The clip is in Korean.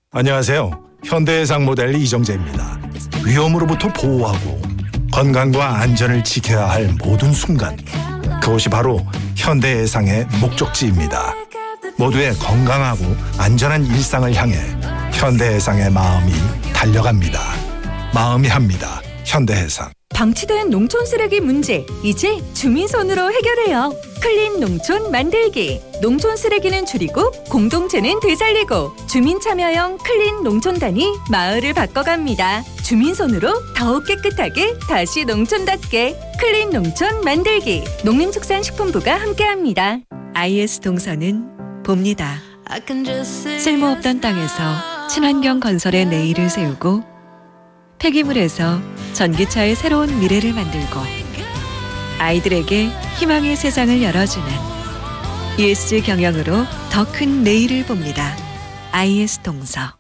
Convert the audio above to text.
안녕하세요. 현대해상 모델 이정재입니다. 위험으로부터 보호하고 건강과 안전을 지켜야 할 모든 순간, 그것이 바로 현대해상의 목적지입니다. 모두의 건강하고 안전한 일상을 향해 현대해상의 마음이 달려갑니다. 마음이 합니다. 현대해상. 방치된 농촌 쓰레기 문제, 이제 주민손으로 해결해요. 클린 농촌 만들기. 농촌 쓰레기는 줄이고 공동체는 되살리고 주민 참여형 클린 농촌단이 마을을 바꿔갑니다. 주민손으로 더욱 깨끗하게 다시 농촌답게. 클린 농촌 만들기. 농림축산식품부가 함께합니다. IS 동서는 봅니다. 쓸모없던 땅에서 친환경 건설의 내일을 세우고 폐기물에서 전기차의 새로운 미래를 만들고 아이들에게 희망의 세상을 열어주는 ESG 경영으로 더 큰 내일을 봅니다. IS 동서.